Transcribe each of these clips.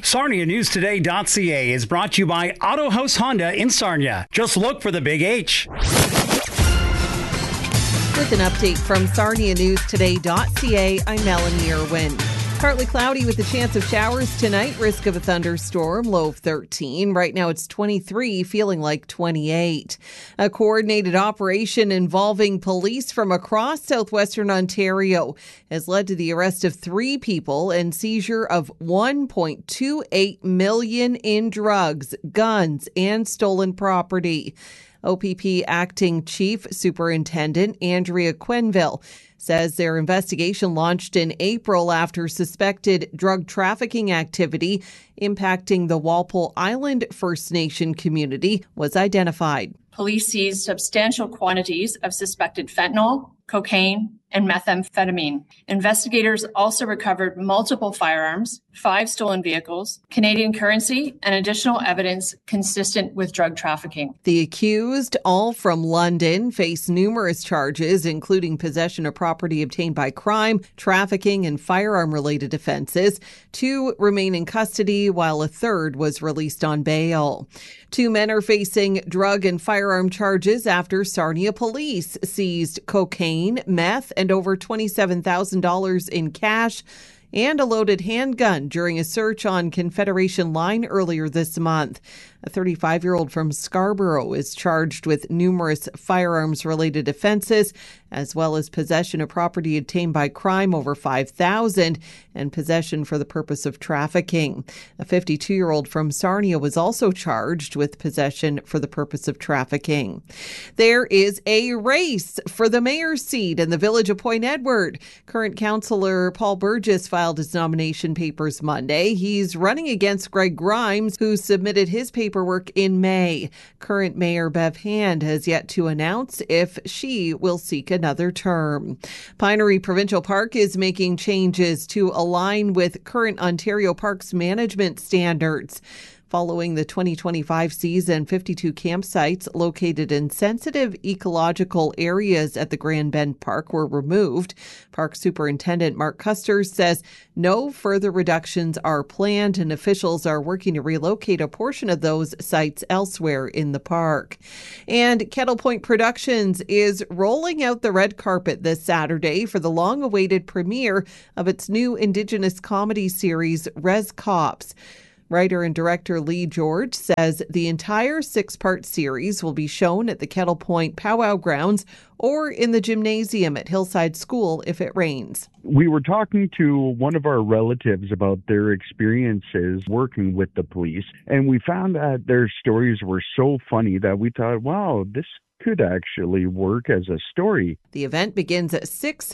SarniaNewsToday.ca is brought to you by Auto House Honda in Sarnia. Just look for the big H. With an update from SarniaNewsToday.ca, I'm Melanie Irwin. Partly cloudy with a chance of showers tonight. Risk of a thunderstorm, low of 13. Right now it's 23, feeling like 28. A coordinated operation involving police from across southwestern Ontario has led to the arrest of 3 people and seizure of $1.28 million in drugs, guns, and stolen property. OPP Acting Chief Superintendent Andrea Quenville says their investigation launched in April after suspected drug trafficking activity impacting the Walpole Island First Nation community was identified. Police seized substantial quantities of suspected fentanyl, cocaine, and methamphetamine. Investigators also recovered multiple firearms, 5 stolen vehicles, Canadian currency, and additional evidence consistent with drug trafficking. The accused, all from London, face numerous charges, including possession of property obtained by crime, trafficking, and firearm-related offences. 2 remain in custody, while a third was released on bail. 2 men are facing drug and firearm charges after Sarnia police seized cocaine, meth, and over $27,000 in cash and a loaded handgun during a search on Confederation Line earlier this month. A 35-year-old from Scarborough is charged with numerous firearms-related offenses, as well as possession of property obtained by crime over $5,000 and possession for the purpose of trafficking. A 52-year-old from Sarnia was also charged with possession for the purpose of trafficking. There is a race for the mayor's seat in the village of Point Edward. Current councillor Paul Burgess filed his nomination papers Monday. He's running against Greg Grimes, who submitted his paperwork in May. Current Mayor Bev Hand has yet to announce if she will seek another term. Pinery Provincial Park is making changes to align with current Ontario Parks management standards. Following the 2025 season, 52 campsites located in sensitive ecological areas at the Grand Bend Park were removed. Park Superintendent Mark Custer says no further reductions are planned and officials are working to relocate a portion of those sites elsewhere in the park. And Kettle Point Productions is rolling out the red carpet this Saturday for the long-awaited premiere of its new Indigenous comedy series, Res Cops. Writer and director Lee George says the entire 6-part series will be shown at the Kettle Point Powwow Grounds or in the gymnasium at Hillside School if it rains. We were talking to one of our relatives about their experiences working with the police, and we found that their stories were so funny that we thought, wow, this could actually work as a story. The event begins at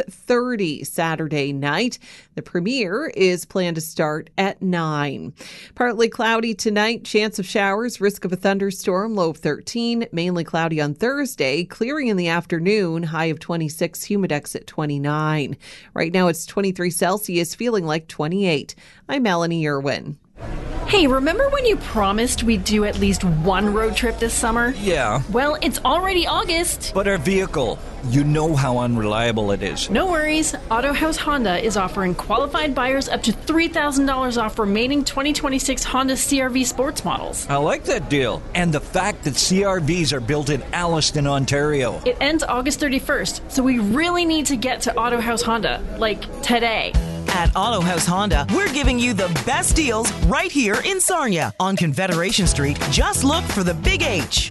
6:30 Saturday night. The premiere is planned to start at 9. Partly cloudy tonight, chance of showers, risk of a thunderstorm, low of 13. Mainly cloudy on Thursday, clearing in the afternoon, high of 26, humidex at 29. Right now it's 23 Celsius, feeling like 28. I'm Melanie Irwin. Hey, remember when you promised we'd do at least one road trip this summer? Yeah. Well, it's already August. But our vehicle, you know how unreliable it is. No worries. Auto House Honda is offering qualified buyers up to $3,000 off remaining 2026 Honda CR-V sports models. I like that deal. And the fact that CR-Vs are built in Alliston, Ontario. It ends August 31st, so we really need to get to Auto House Honda, like today. At Auto House Honda, we're giving you the best deals right here in Sarnia on Confederation Street. Just look for the Big H.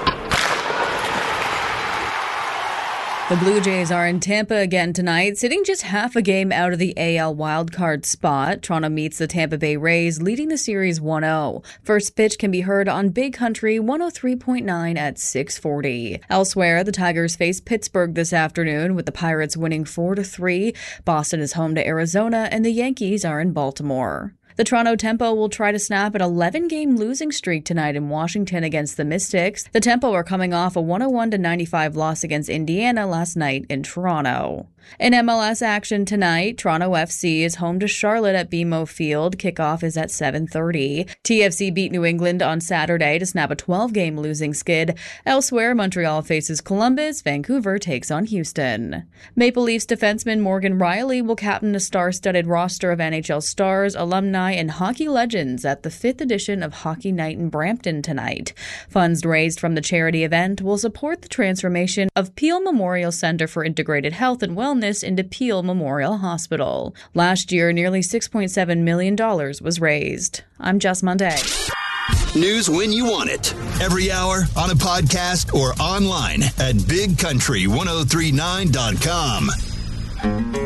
The Blue Jays are in Tampa again tonight, sitting just half a game out of the AL wildcard spot. Toronto meets the Tampa Bay Rays, leading the series 1-0. First pitch can be heard on Big Country 103.9 at 6:40. Elsewhere, the Tigers face Pittsburgh this afternoon, with the Pirates winning 4-3. Boston is home to Arizona, and the Yankees are in Baltimore. The Toronto Tempo will try to snap an 11-game losing streak tonight in Washington against the Mystics. The Tempo are coming off a 101-95 loss against Indiana last night in Toronto. In MLS action tonight, Toronto FC is home to Charlotte at BMO Field. Kickoff is at 7:30. TFC beat New England on Saturday to snap a 12-game losing skid. Elsewhere, Montreal faces Columbus. Vancouver takes on Houston. Maple Leafs defenseman Morgan Rielly will captain a star-studded roster of NHL stars, alumni, alumni and hockey legends at the 5th edition of Hockey Night in Brampton tonight. Funds raised from the charity event will support the transformation of Peel Memorial Center for Integrated Health and Wellness into Peel Memorial Hospital. Last year, nearly $6.7 million was raised. I'm Jess Monday. News when you want it. Every hour, on a podcast, or online at bigcountry1039.com.